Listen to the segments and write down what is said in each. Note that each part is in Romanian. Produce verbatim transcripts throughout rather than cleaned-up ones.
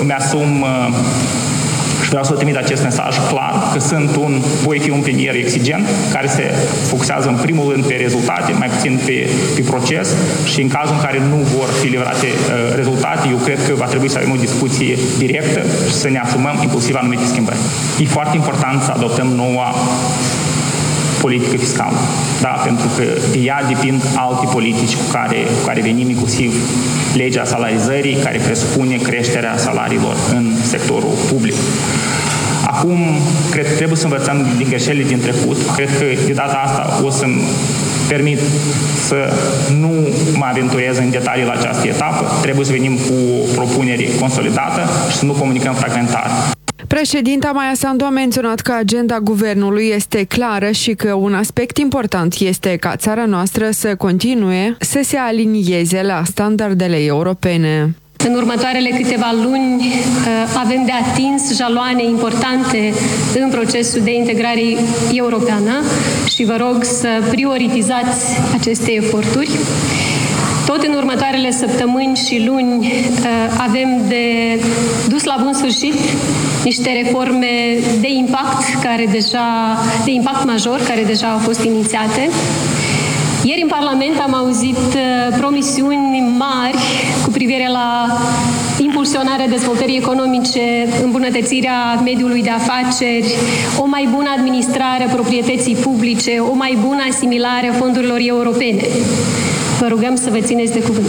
îmi asum și vreau să trimit acest mesaj clar, că sunt un, voi fi un premier exigent, care se focusează în primul rând pe rezultate, mai puțin pe, pe proces și în cazul în care nu vor fi livrate uh, rezultate, eu cred că va trebui să avem o discuție directă și să ne asumăm inclusiv anumite schimbări. E foarte important să adoptăm noua politică fiscală, da, pentru că de ea depind alte politici cu care, cu care venim, inclusiv legea salarizării, care presupune creșterea salariilor în sectorul public. Acum, cred că trebuie să învățăm din greșelile din trecut. Cred că de data asta o să-mi permit să nu mă aventurez în detalii la această etapă. Trebuie să venim cu o propunere consolidată și să nu comunicăm fragmentar. Președinta Maia Sandu a menționat că agenda guvernului este clară și că un aspect important este ca țara noastră să continue să se alinieze la standardele europene. În următoarele câteva luni avem de atins jaloane importante în procesul de integrare europeană și vă rog să prioritizați aceste eforturi. Tot în următoarele săptămâni și luni avem de dus la bun sfârșit niște reforme de impact, care deja, de impact major, care deja au fost inițiate. Ieri în Parlament am auzit promisiuni mari cu privire la impulsionarea dezvoltării economice, îmbunătățirea mediului de afaceri, o mai bună administrare a proprietății publice, o mai bună asimilare a fondurilor europene. Vă rugăm să vă țineți de cuvânt.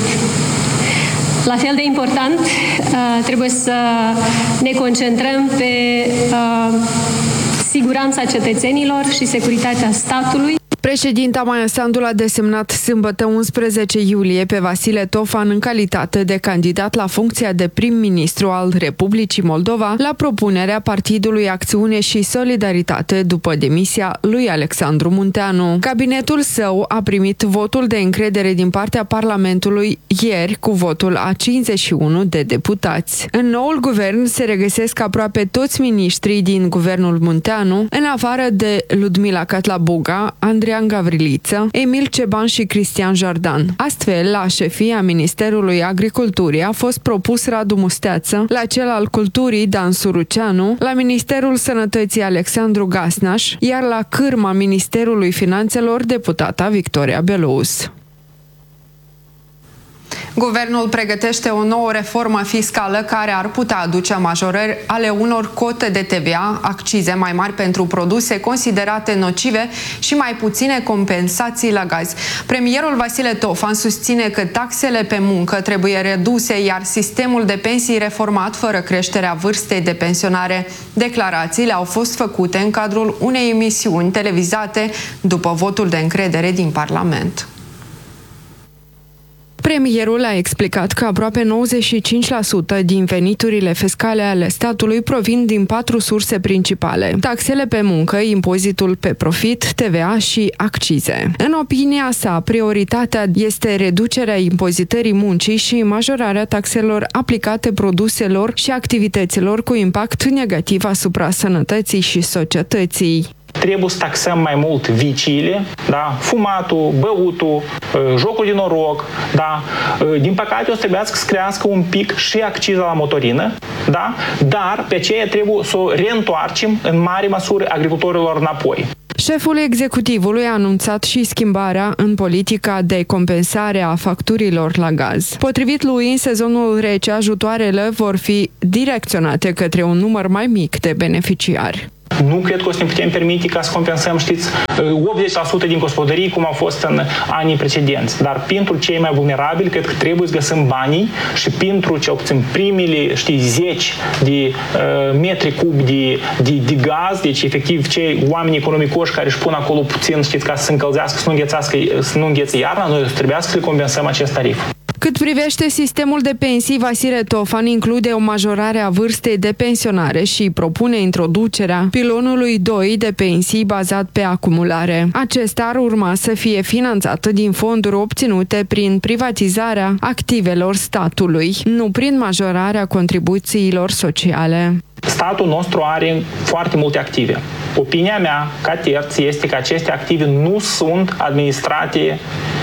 La fel de important, trebuie să ne concentrăm pe siguranța cetățenilor și securitatea statului. Președinta Maia Sandu l-a desemnat sâmbătă unsprezece iulie pe Vasile Tofan în calitate de candidat la funcția de prim-ministru al Republicii Moldova la propunerea Partidului Acțiune și Solidaritate după demisia lui Alexandru Munteanu. Cabinetul său a primit votul de încredere din partea Parlamentului ieri cu votul a cincizeci și unu de deputați. În noul guvern se regăsesc aproape toți miniștrii din guvernul Munteanu, în afară de Ludmila Catlabuga, Andrei Gavriliță, Emil Ceban și Cristian Jardan. Astfel, la șefia Ministerului Agriculturii a fost propus Radu Musteață, la cel al Culturii Dan Suruceanu, la Ministerul Sănătății Alexandru Gasnaș, iar la cârma Ministerului Finanțelor deputata Victoria Belous. Guvernul pregătește o nouă reformă fiscală care ar putea aduce majorări ale unor cote de T V A, accize mai mari pentru produse considerate nocive și mai puține compensații la gaz. Premierul Vasile Tofan susține că taxele pe muncă trebuie reduse, iar sistemul de pensii reformat fără creșterea vârstei de pensionare. Declarațiile au fost făcute în cadrul unei emisiuni televizate după votul de încredere din Parlament. Premierul a explicat că aproape nouăzeci și cinci la sută din veniturile fiscale ale statului provin din patru surse principale: taxele pe muncă, impozitul pe profit, T V A și accize. În opinia sa, prioritatea este reducerea impozitării muncii și majorarea taxelor aplicate produselor și activităților cu impact negativ asupra sănătății și societății. Trebuie să taxăm mai mult viciile, da? Fumatul, băutul, jocul de noroc, da? Din păcate o să trebuiască să crească un pic și acciza la motorină, da? Dar pe aceea trebuie să o reîntoarcem în mare măsură agricultorilor înapoi. Șeful executivului a anunțat și schimbarea în politica de compensare a facturilor la gaz. Potrivit lui, în sezonul rece, ajutoarele vor fi direcționate către un număr mai mic de beneficiari. Nu cred că o să ne putem permite ca să compensăm, știți, optzeci la sută din gospodării cum au fost în anii precedenți. Dar pentru cei mai vulnerabili, cred că trebuie să găsim banii și pentru cel puțin primele, știi, zeci de uh, metri cub de, de, de gaz, deci efectiv cei oameni economicoși care își pun acolo puțin, știți, ca să se încălzească, să nu înghețească, să nu înghețe iarna, noi trebuie să le compensăm acest tarif. Cât privește sistemul de pensii, Vasile Tofan include o majorare a vârstei de pensionare și propune introducerea pilonului doi de pensii bazat pe acumulare. Acesta ar urma să fie finanțat din fonduri obținute prin privatizarea activelor statului, nu prin majorarea contribuțiilor sociale. Statul nostru are foarte multe active. Opinia mea, ca terț, este că aceste active nu sunt administrate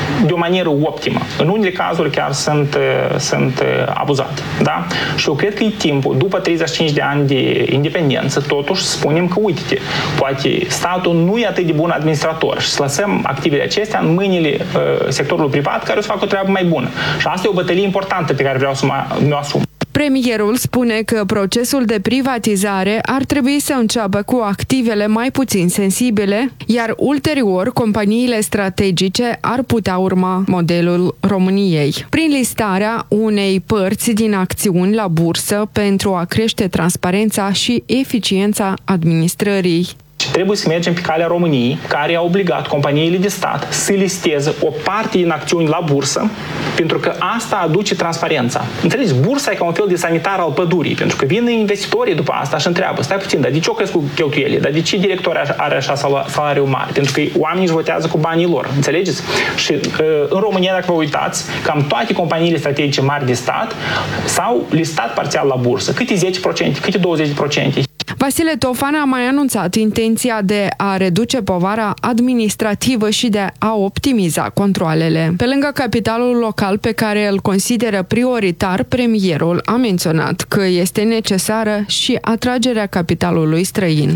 de o manieră optimă. În unele cazuri chiar sunt, sunt abuzate. Da? Și eu cred că e timpul, după treizeci și cinci de ani de independență, totuși spunem că, uite, poate statul nu e atât de bun administrator și să lăsăm activele acestea în mâinile uh, sectorului privat care o să facă o treabă mai bună. Și asta e o bătălie importantă pe care vreau să mă, mă asum. Premierul spune că procesul de privatizare ar trebui să înceapă cu activele mai puțin sensibile, iar ulterior companiile strategice ar putea urma modelul României, prin listarea unei părți din acțiuni la bursă pentru a crește transparența și eficiența administrării. Trebuie să mergem pe calea României, care a obligat companiile de stat să listeze o parte din acțiuni la bursă, pentru că asta aduce transparența. Înțelegeți? Bursa e ca un fel de sanitar al pădurii, pentru că vin investitorii după asta și întreabă, stai puțin, dar de ce o cresc cu cheltuielile? Dar de ce directorul are așa salariu mare? Pentru că oamenii își votează cu banii lor. Înțelegeți? Și în România, dacă vă uitați, cam toate companiile strategice mari de stat s-au listat parțial la bursă. Câte zece la sută, câte douăzeci la sută. Vasile Tofan a mai anunțat intenția de a reduce povara administrativă și de a optimiza controalele. Pe lângă capitalul local pe care îl consideră prioritar, premierul a menționat că este necesară și atragerea capitalului străin.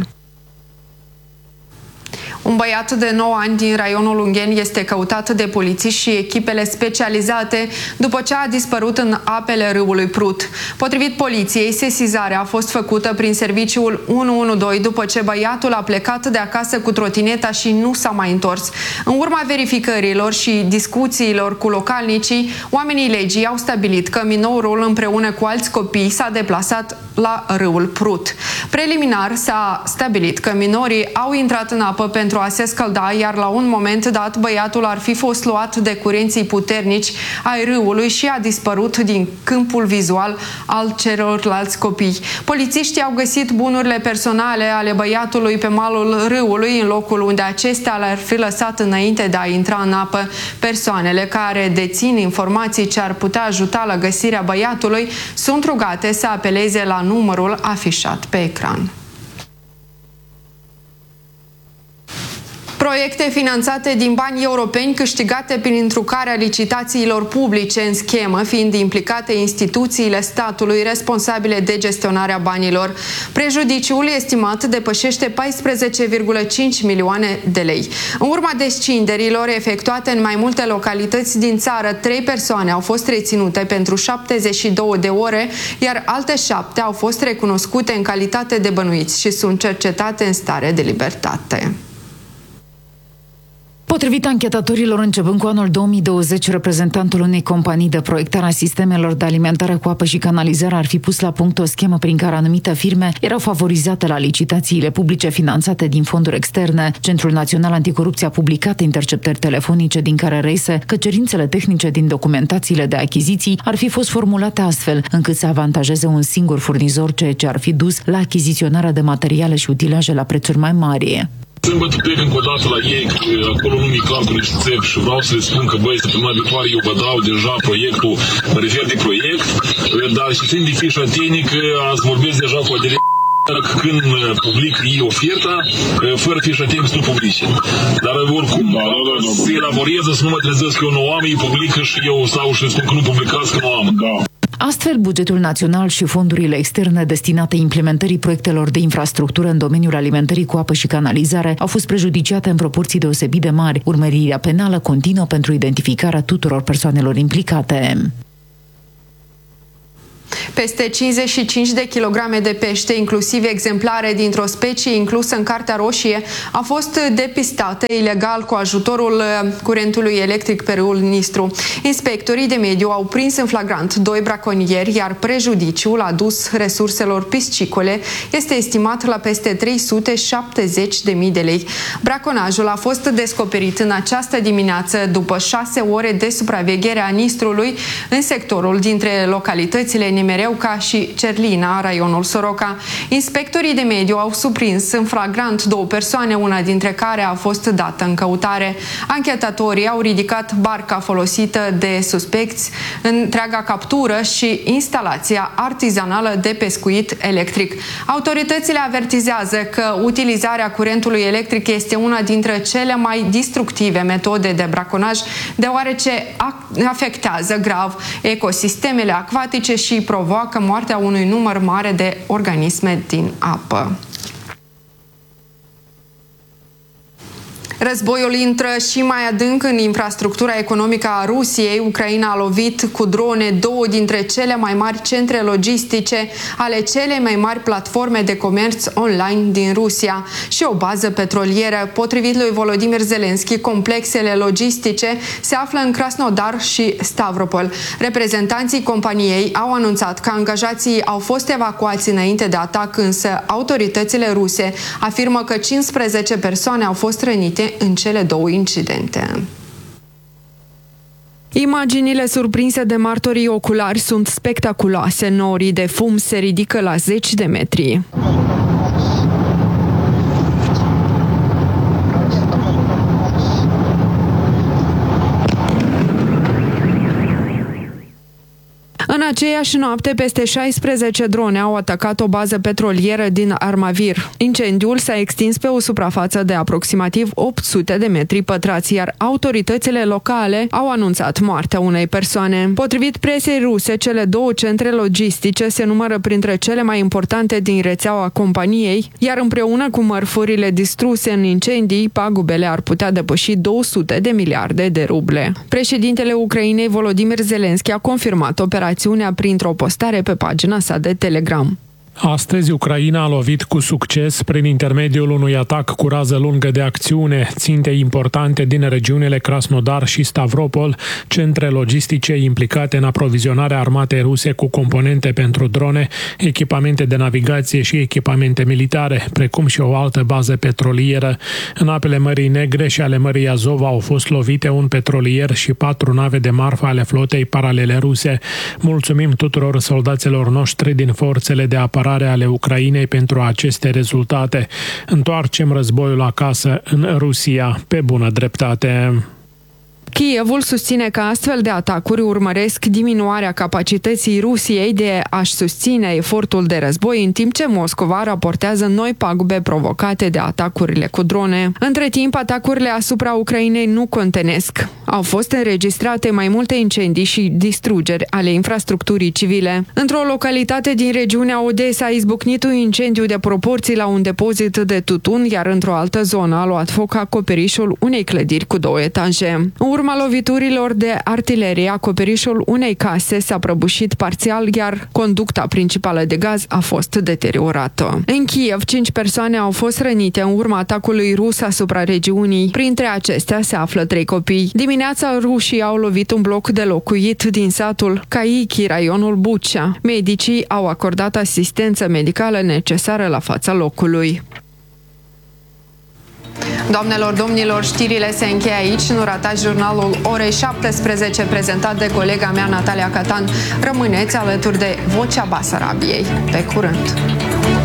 Un băiat de nouă ani din raionul Ungheni este căutat de polițiști și echipele specializate după ce a dispărut în apele râului Prut. Potrivit poliției, sesizarea a fost făcută prin serviciul unu unu doi după ce băiatul a plecat de acasă cu trotineta și nu s-a mai întors. În urma verificărilor și discuțiilor cu localnicii, oamenii legii au stabilit că minorul împreună cu alți copii s-a deplasat la râul Prut. Preliminar s-a stabilit că minorii au intrat în apă pentru a se scălda, iar la un moment dat băiatul ar fi fost luat de curenții puternici ai râului și a dispărut din câmpul vizual al celorlalți copii. Polițiștii au găsit bunurile personale ale băiatului pe malul râului, în locul unde acestea le-ar fi lăsat înainte de a intra în apă. Persoanele care dețin informații ce ar putea ajuta la găsirea băiatului sunt rugate să apeleze la numărul afișat pe ecran. Proiecte finanțate din bani europeni câștigate prin întrucarea licitațiilor publice în schemă, fiind implicate instituțiile statului responsabile de gestionarea banilor. Prejudiciul estimat depășește paisprezece virgulă cinci milioane de lei. În urma descinderilor efectuate în mai multe localități din țară, trei persoane au fost reținute pentru șaptezeci și două de ore, iar alte șapte au fost recunoscute în calitate de bănuiți și sunt cercetate în stare de libertate. Potrivit anchetatorilor, începând cu anul două mii douăzeci, reprezentantul unei companii de proiectare a sistemelor de alimentare cu apă și canalizare ar fi pus la punct o schemă prin care anumite firme erau favorizate la licitațiile publice finanțate din fonduri externe. Centrul Național Anticorupție a publicat interceptări telefonice din care reiese că cerințele tehnice din documentațiile de achiziții ar fi fost formulate astfel încât să avantajeze un singur furnizor, ceea ce ar fi dus la achiziționarea de materiale și utilaje la prețuri mai mari. Sâmbătă plec încă o dată la ei, că acolo nu mi-e clar cu niște țevi și vreau să le spun că, băi, săptămâna viitoare eu vă dau deja proiectul, mă refer de proiect, dar și fiind de fișă tehnică, ați vorbesc deja cu adele când public ei oferta, fără fișă tehnică nu publice. Dar oricum, se elaborează să nu mă trezesc că eu nu am, ei publică și eu stau și spun că nu publicați, că nu am. Da. Astfel, bugetul național și fondurile externe destinate implementării proiectelor de infrastructură în domeniul alimentării cu apă și canalizare au fost prejudiciate în proporții deosebit de mari. Urmărirea penală continuă pentru identificarea tuturor persoanelor implicate. Peste cincizeci și cinci de kilograme de pește, inclusiv exemplare dintr-o specie inclusă în Cartea Roșie, a fost depistată ilegal cu ajutorul curentului electric pe râul Nistru. Inspectorii de mediu au prins în flagrant doi braconieri, iar prejudiciul adus resurselor piscicole este estimat la peste trei sute șaptezeci de mii de lei. Braconajul a fost descoperit în această dimineață după șase ore de supraveghere a Nistrului în sectorul dintre localitățile Nemereuca și Cerlina, raionul Soroca. Inspectorii de mediu au surprins în flagrant două persoane, una dintre care a fost dată în căutare. Anchetatorii au ridicat barca folosită de suspecți, întreaga captură și instalația artizanală de pescuit electric. Autoritățile avertizează că utilizarea curentului electric este una dintre cele mai destructive metode de braconaj, deoarece afectează grav ecosistemele acvatice și provoacă moartea unui număr mare de organisme din apă. Războiul intră și mai adânc în infrastructura economică a Rusiei. Ucraina a lovit cu drone două dintre cele mai mari centre logistice ale celei mai mari platforme de comerț online din Rusia și o bază petrolieră. Potrivit lui Volodymyr Zelensky, complexele logistice se află în Krasnodar și Stavropol. Reprezentanții companiei au anunțat că angajații au fost evacuați înainte de atac, însă autoritățile ruse afirmă că cincisprezece persoane au fost rănite în cele două incidente. Imaginile surprinse de martorii oculari sunt spectaculoase. Norii de fum se ridică la zeci de metri. În aceeași noapte, peste șaisprezece drone au atacat o bază petrolieră din Armavir. Incendiul s-a extins pe o suprafață de aproximativ opt sute de metri pătrați, iar autoritățile locale au anunțat moartea unei persoane. Potrivit presei ruse, cele două centre logistice se numără printre cele mai importante din rețeaua companiei, iar împreună cu mărfurile distruse în incendii, pagubele ar putea depăși două sute de miliarde de ruble. Președintele Ucrainei, Volodymyr Zelensky, a confirmat operația printr-o postare pe pagina sa de Telegram. Astăzi, Ucraina a lovit cu succes prin intermediul unui atac cu rază lungă de acțiune ținte importante din regiunile Krasnodar și Stavropol, centre logistice implicate în aprovizionarea armatei ruse cu componente pentru drone, echipamente de navigație și echipamente militare, precum și o altă bază petrolieră. În apele Mării Negre și ale Mării Azov au fost lovite un petrolier și patru nave de marfă ale flotei paralele ruse. Mulțumim tuturor soldaților noștri din forțele de apărare ale Ucrainei pentru aceste rezultate. Întoarcem războiul acasă în Rusia pe bună dreptate. Kievul susține că astfel de atacuri urmăresc diminuarea capacității Rusiei de a-și susține efortul de război, în timp ce Moscova raportează noi pagube provocate de atacurile cu drone. Între timp, atacurile asupra Ucrainei nu contenesc. Au fost înregistrate mai multe incendii și distrugeri ale infrastructurii civile. Într-o localitate din regiunea Odessa a izbucnit un incendiu de proporții la un depozit de tutun, iar într-o altă zonă a luat foc acoperișul unei clădiri cu două etaje. În urma loviturilor de artilerie, acoperișul unei case s-a prăbușit parțial, iar conducta principală de gaz a fost deteriorată. În Kiev, cinci persoane au fost rănite în urma atacului rus asupra regiunii. Printre acestea se află trei copii. Dimineața, rușii au lovit un bloc de locuit din satul Caiki, raionul Bucea. Medicii au acordat asistență medicală necesară la fața locului. Doamnelor, domnilor, știrile se încheie aici. Nu ratați jurnalul orei șaptesprezece prezentat de colega mea Natalia Catan. Rămâneți alături de Vocea Basarabiei. Pe curând!